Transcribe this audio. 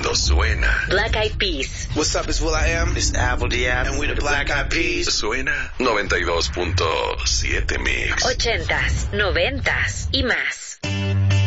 cuando suena. Black Eyed Peas. What's up, it's will.i.am. It's Apple D.F. And we're the Black Eyed Peas. Suena 92.7 Mix. 80s, 90s y más.